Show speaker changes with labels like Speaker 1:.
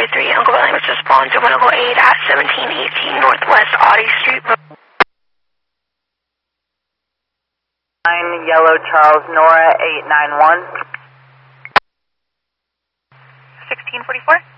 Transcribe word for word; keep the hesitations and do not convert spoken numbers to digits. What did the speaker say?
Speaker 1: three three, Uncle Valley was respond to one oh eight at seventeen eighteen Northwest Audie Street.
Speaker 2: nine Yellow Charles Nora eight nine one.
Speaker 1: sixteen forty-four.